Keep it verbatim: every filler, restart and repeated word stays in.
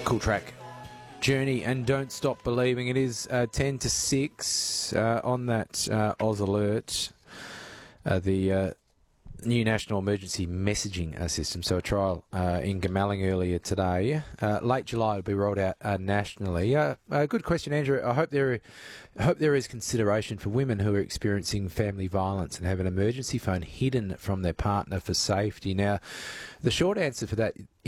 Cool track. Journey and Don't Stop Believing. It is uh, ten to six uh, on that uh, Oz Alert, uh, the uh, new national emergency messaging uh, system. So a trial uh, in Gamalling earlier today. Uh, late July will be rolled out uh, nationally. Uh, uh, good question, Andrew. I hope there, I hope there is consideration for women who are experiencing family violence and have an emergency phone hidden from their partner for safety. Now, the short answer for that